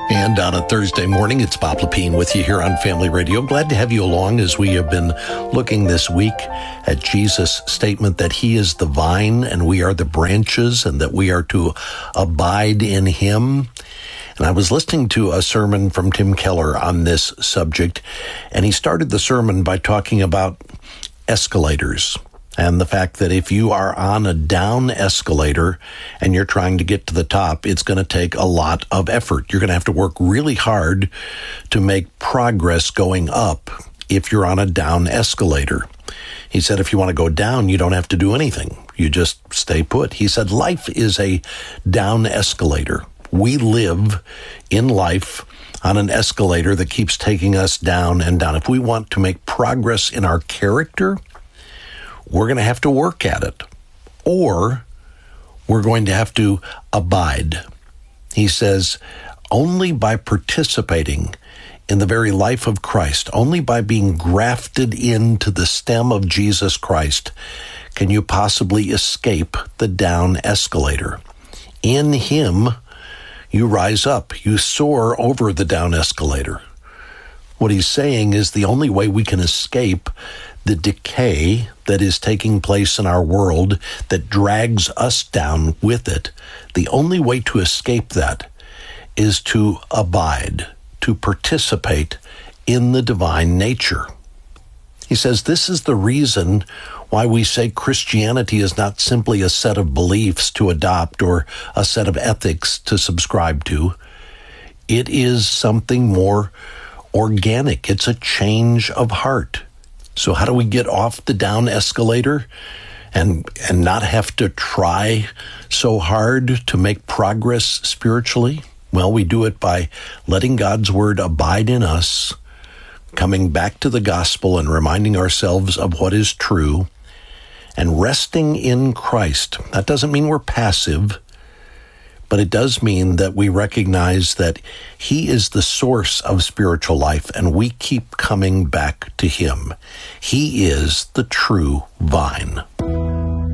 And on a Thursday morning, it's Bob Lepine with you here on Family Radio. Glad to have you along as we have been looking this week at Jesus' statement that he is the vine and we are the branches and that we are to abide in him. And I was listening to a sermon from Tim Keller on this subject, and he started the sermon by talking about escalators and the fact that if you are on a down escalator and you're trying to get to the top, it's going to take a lot of effort. You're going to have to work really hard to make progress going up if you're on a down escalator. He said if you want to go down, you don't have to do anything. You just stay put. He said life is a down escalator. We live in life on an escalator that keeps taking us down and down. If we want to make progress in our character, we're going to have to work at it, or we're going to have to abide. He says, only by participating in the very life of Christ, only by being grafted into the stem of Jesus Christ, can you possibly escape the down escalator. In him, you rise up, you soar over the down escalator. What he's saying is the only way we can escape the decay that is taking place in our world that drags us down with it, the only way to escape that is to abide, to participate in the divine nature. He says this is the reason why we say Christianity is not simply a set of beliefs to adopt or a set of ethics to subscribe to. It is something more organic. It's a change of heart. So how do we get off the down escalator and not have to try so hard to make progress spiritually? Well, we do it by letting God's word abide in us, coming back to the gospel and reminding ourselves of what is true, and resting in Christ. That doesn't mean we're passive, but it does mean that we recognize that he is the source of spiritual life, and we keep coming back to him. He is the true vine.